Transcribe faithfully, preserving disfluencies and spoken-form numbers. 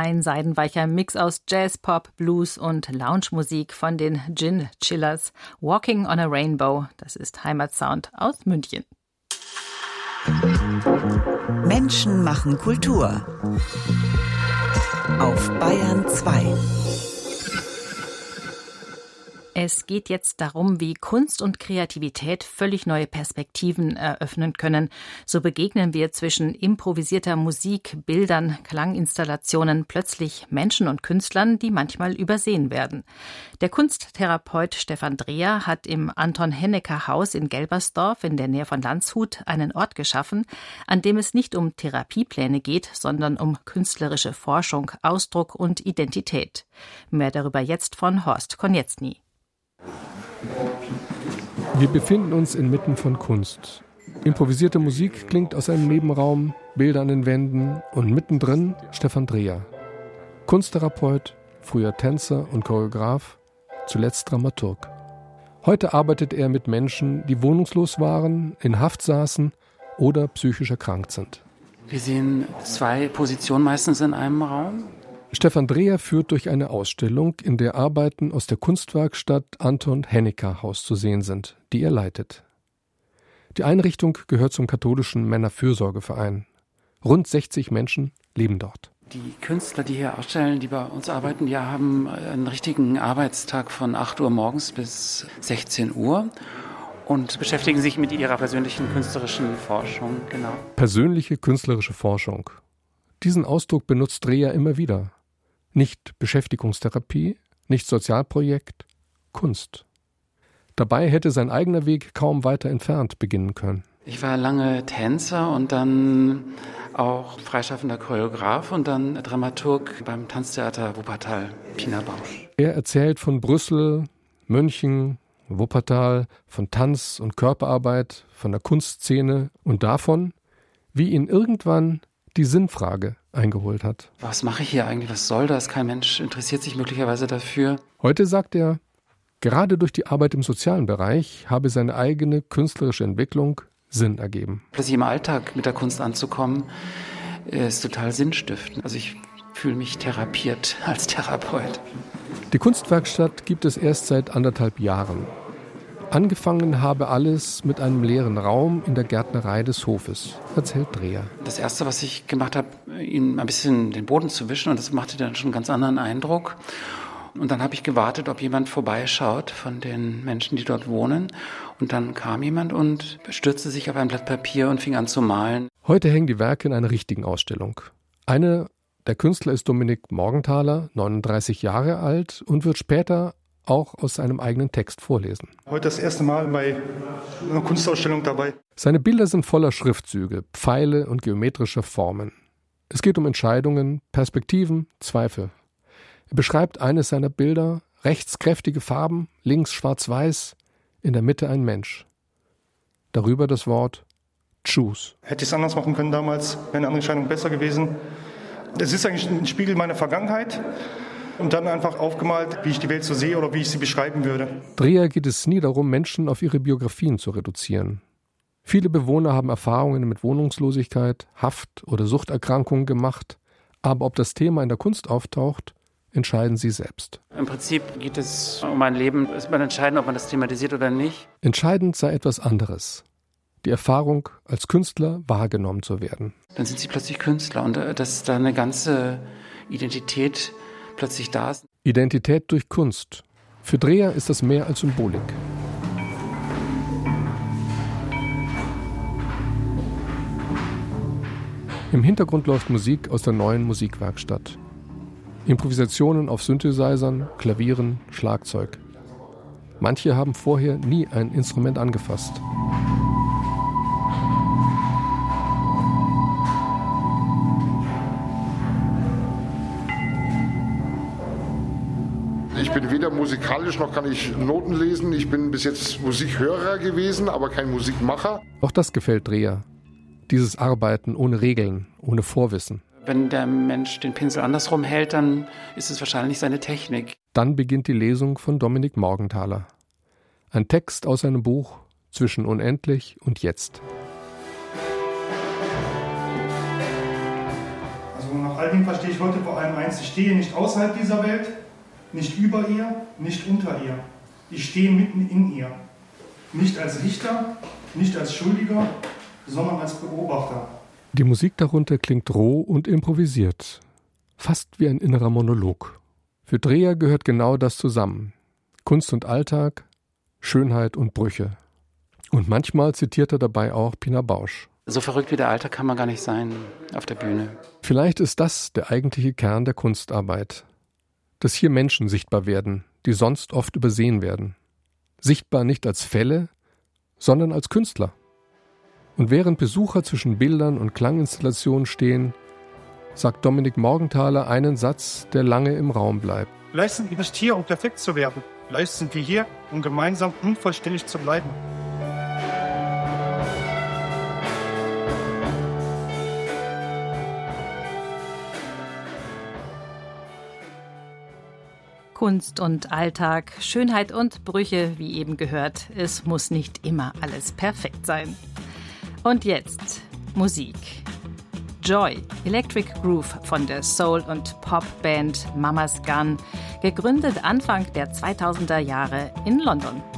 Ein seidenweicher Mix aus Jazz, Pop, Blues und Lounge-Musik von den Gin Chillers. Walking on a Rainbow, das ist Heimatsound aus München. Menschen machen Kultur. Auf Bayern zwei. Es geht jetzt darum, wie Kunst und Kreativität völlig neue Perspektiven eröffnen können. So begegnen wir zwischen improvisierter Musik, Bildern, Klanginstallationen plötzlich Menschen und Künstlern, die manchmal übersehen werden. Der Kunsttherapeut Stefan Dreher hat im Anton-Hennecker-Haus in Gelbersdorf in der Nähe von Landshut einen Ort geschaffen, an dem es nicht um Therapiepläne geht, sondern um künstlerische Forschung, Ausdruck und Identität. Mehr darüber jetzt von Horst Konietzny. Wir befinden uns inmitten von Kunst. Improvisierte Musik klingt aus einem Nebenraum, Bilder an den Wänden und mittendrin Stefan Dreher. Kunsttherapeut, früher Tänzer und Choreograf, zuletzt Dramaturg. Heute arbeitet er mit Menschen, die wohnungslos waren, in Haft saßen oder psychisch erkrankt sind. Wir sehen zwei Positionen meistens in einem Raum. Stefan Dreher führt durch eine Ausstellung, in der Arbeiten aus der Kunstwerkstatt Anton-Hennecker-Haus zu sehen sind, die er leitet. Die Einrichtung gehört zum katholischen Männerfürsorgeverein. Rund sechzig Menschen leben dort. Die Künstler, die hier ausstellen, die bei uns arbeiten, die haben einen richtigen Arbeitstag von acht Uhr morgens bis sechzehn Uhr und beschäftigen sich mit ihrer persönlichen künstlerischen Forschung. Genau. Persönliche künstlerische Forschung. Diesen Ausdruck benutzt Dreher immer wieder. Nicht Beschäftigungstherapie, nicht Sozialprojekt, Kunst. Dabei hätte sein eigener Weg kaum weiter entfernt beginnen können. Ich war lange Tänzer und dann auch freischaffender Choreograf und dann Dramaturg beim Tanztheater Wuppertal, Pina Bausch. Er erzählt von Brüssel, München, Wuppertal, von Tanz- und Körperarbeit, von der Kunstszene und davon, wie ihn irgendwann die Sinnfrage eingeholt hat. Was mache ich hier eigentlich? Was soll das? Kein Mensch interessiert sich möglicherweise dafür. Heute sagt er, gerade durch die Arbeit im sozialen Bereich habe seine eigene künstlerische Entwicklung Sinn ergeben. Plötzlich im Alltag mit der Kunst anzukommen, ist total sinnstiftend. Also ich fühle mich therapiert als Therapeut. Die Kunstwerkstatt gibt es erst seit anderthalb Jahren. Angefangen habe alles mit einem leeren Raum in der Gärtnerei des Hofes, erzählt Dreher. Das Erste, was ich gemacht habe, ihm ein bisschen den Boden zu wischen, und das machte dann schon einen ganz anderen Eindruck. Und dann habe ich gewartet, ob jemand vorbeischaut von den Menschen, die dort wohnen. Und dann kam jemand und stürzte sich auf ein Blatt Papier und fing an zu malen. Heute hängen die Werke in einer richtigen Ausstellung. Einer der Künstler ist Dominik Morgenthaler, neununddreißig Jahre alt und wird später auch aus seinem eigenen Text vorlesen. Heute das erste Mal bei einer Kunstausstellung dabei. Seine Bilder sind voller Schriftzüge, Pfeile und geometrischer Formen. Es geht um Entscheidungen, Perspektiven, Zweifel. Er beschreibt eines seiner Bilder, rechts kräftige Farben, links schwarz-weiß, in der Mitte ein Mensch. Darüber das Wort Choose. Hätte ich es anders machen können damals, wäre eine andere Entscheidung besser gewesen. Es ist eigentlich ein Spiegel meiner Vergangenheit. Und dann einfach aufgemalt, wie ich die Welt so sehe oder wie ich sie beschreiben würde. Dreher geht es nie darum, Menschen auf ihre Biografien zu reduzieren. Viele Bewohner haben Erfahrungen mit Wohnungslosigkeit, Haft- oder Suchterkrankungen gemacht. Aber ob das Thema in der Kunst auftaucht, entscheiden sie selbst. Im Prinzip geht es um ein Leben. Es ist man entscheiden, ob man das thematisiert oder nicht. Entscheidend sei etwas anderes. Die Erfahrung, als Künstler wahrgenommen zu werden. Dann sind sie plötzlich Künstler und dass da eine ganze Identität plötzlich da ist. Identität durch Kunst. Für Dreher ist das mehr als Symbolik. Im Hintergrund läuft Musik aus der neuen Musikwerkstatt. Improvisationen auf Synthesizern, Klavieren, Schlagzeug. Manche haben vorher nie ein Instrument angefasst. Ich bin weder musikalisch noch kann ich Noten lesen. Ich bin bis jetzt Musikhörer gewesen, aber kein Musikmacher. Auch das gefällt Dreher. Dieses Arbeiten ohne Regeln, ohne Vorwissen. Wenn der Mensch den Pinsel andersrum hält, dann ist es wahrscheinlich seine Technik. Dann beginnt die Lesung von Dominik Morgenthaler. Ein Text aus seinem Buch Zwischen Unendlich und Jetzt. Also nach all Seitdem verstehe ich heute vor allem eins: Ich stehe nicht außerhalb dieser Welt, nicht über ihr, nicht unter ihr. Ich stehe mitten in ihr. Nicht als Richter, nicht als Schuldiger, sondern als Beobachter. Die Musik darunter klingt roh und improvisiert. Fast wie ein innerer Monolog. Für Dreher gehört genau das zusammen. Kunst und Alltag, Schönheit und Brüche. Und manchmal zitiert er dabei auch Pina Bausch. So verrückt wie der Alltag kann man gar nicht sein auf der Bühne. Vielleicht ist das der eigentliche Kern der Kunstarbeit. Dass hier Menschen sichtbar werden, die sonst oft übersehen werden. Sichtbar nicht als Fälle, sondern als Künstler. Und während Besucher zwischen Bildern und Klanginstallationen stehen, sagt Dominik Morgenthaler einen Satz, der lange im Raum bleibt. Leisten wir nicht hier, um perfekt zu werden. Leisten wir hier, um gemeinsam unvollständig zu bleiben. Kunst und Alltag, Schönheit und Brüche, wie eben gehört. Es muss nicht immer alles perfekt sein. Und jetzt Musik. Joy, Electric Groove von der Soul- und Popband Mama's Gun, gegründet Anfang der zweitausender Jahre in London.